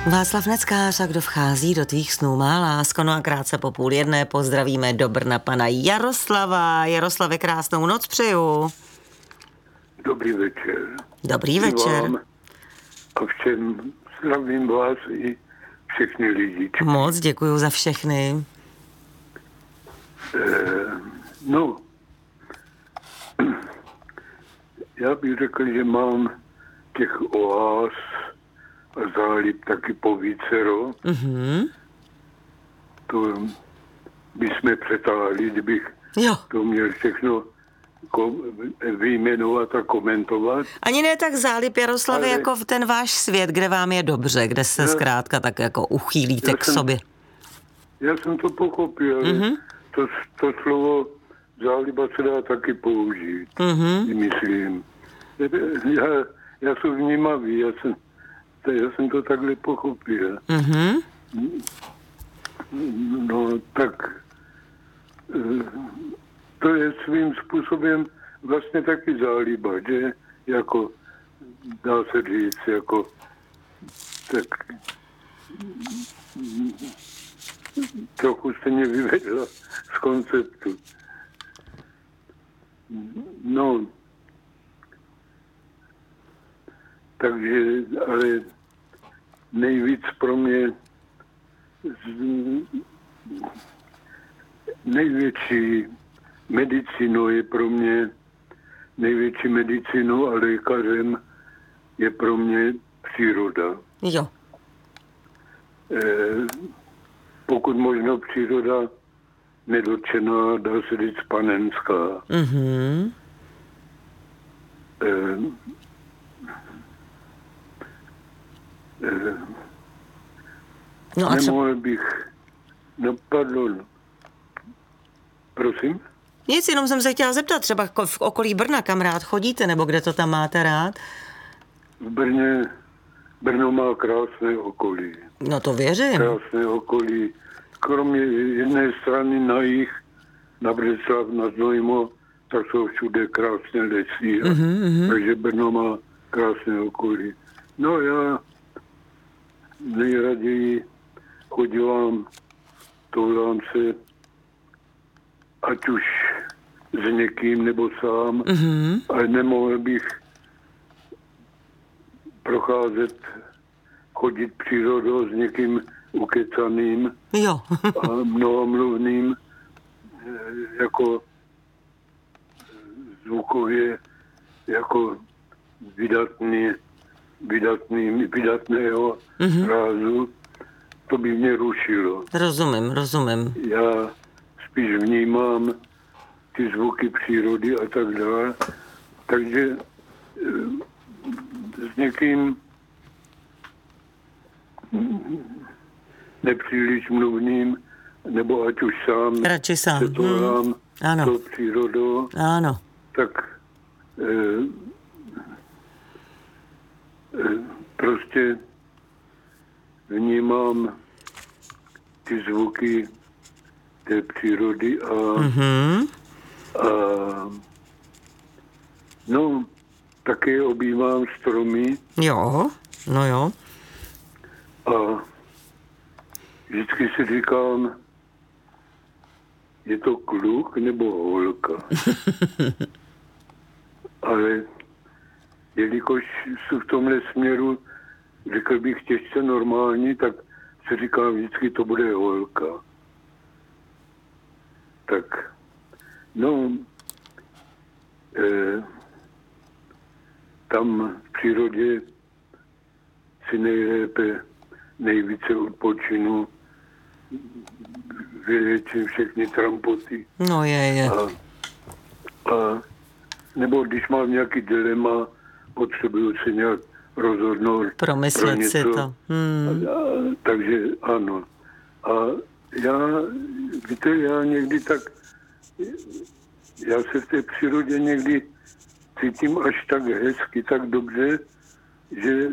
Václav Neckář, a kdo vchází do tvých snů, má lásko. No a krátce po 12:30 pozdravíme do Brna pana Jaroslava. Jaroslave, krásnou noc přeju. Dobrý večer. Dobrý večer. Vám a všem zdravím vás i všechny lidi. Moc děkuju za všechny. No, já bych řekl, že mám těch oáz a zálib taky po vícero. Mhm. To bychom přetáhli, kdybych to měl všechno vyjmenovat a komentovat. Ani ne tak zálib, Jaroslavě, jako v ten váš svět, kde vám je dobře, kde se zkrátka tak jako uchýlíte k sobě. Já jsem to pochopil, to slovo záliba se dá taky použít, myslím. Já jsem vnímavý, já jsem to takhle pochopil. No tak to je svým způsobem vlastně taky záliba, že jako dá se říct, jako tak trochu jste mě vyvedla z konceptu. No, takže, ale nejvíc pro mě největší medicínou je pro mě, největší medicínou a lékařem je pro mě příroda. Jo. Pokud možno příroda nedotčená, dá se říct panenská. No a nemohl bych... No, pardon. Prosím? Nic, jenom jsem se chtěla zeptat, třeba v okolí Brna, kam rád chodíte, nebo kde to tam máte rád? V Brno má krásné okolí. No to věřím. Krásné okolí. Kromě jedné strany na jih, na Břeclav, na Znojmo, tak jsou všude krásné lesy. Takže Brno má krásné okolí. No já nejraději chodívám, toulám se, ať už s někým nebo sám, ale nemohl bych procházet, chodit přírodou s někým ukecaným a mnohomluvným, jako zvukově, jako vydatného rázu, to by mě rušilo. Rozumím. Já spíš vnímám ty zvuky přírody a tak dále. Takže s někým nepříliš mluvným, nebo ať už sám radši sám se tohlám tou přírodou, ano. tak prostě vnímám ty zvuky té přírody a no, taky objímám stromy. Jo. A vždycky si říkám, je to kluk nebo holka. Ale jelikož jsou v tomhle směru, řekl bych, těžce normální, tak si říkám, vždycky to bude holka. Tak, no, tam v přírodě si nejvíce odpočinu, vyléčím všechny trampoty. No je. A nebo když mám nějaký dilema, potřebuju si nějak rozhodnout. Promyslet si to. Takže ano. A já někdy tak, já se v té přírodě někdy cítím až tak hezky, tak dobře, že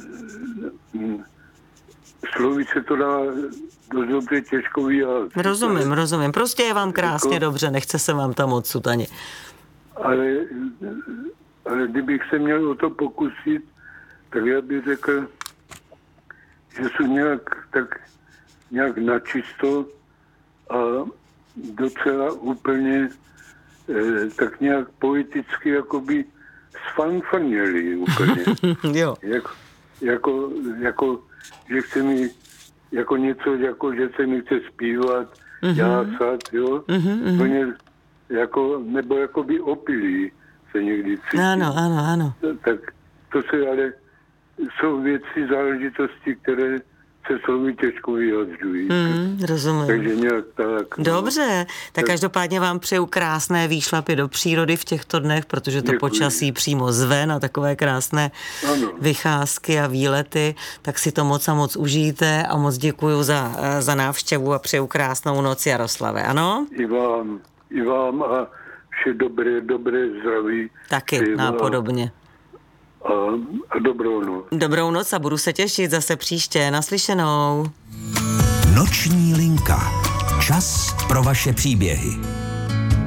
slovy se to dá dost dobře těžko vyjádřit. Rozumím. Prostě je vám krásně dobře, nechce se vám tam odsud ani. Ale kdybych se měl o to pokusit, tak já bych řekl, že jsou nějak načisto a docela úplně tak nějak poeticky jakoby sfanfaněli úplně. Jo. Jako, že chce mi jako něco, jako že se mi chce zpívat, jásat, jo. Úplně jako, nebo jakoby opilí se někdy cítí. Ano. Tak to se ale jsou věci, záležitosti, které se slovy těžko vyjadřují. Rozumím. Takže nějak tak. Dobře, tak každopádně vám přeju krásné výšlapy do přírody v těchto dnech, protože to počasí přímo zve na takové krásné vycházky a výlety, tak si to moc a moc užijte a moc děkuju za návštěvu a přeju krásnou noc, Jaroslave, ano? I vám a vše dobré zdraví. Taky, nápodobně. A dobrou noc. Dobrou noc a budu se těšit zase příště. Naslyšenou. Noční linka. Čas pro vaše příběhy.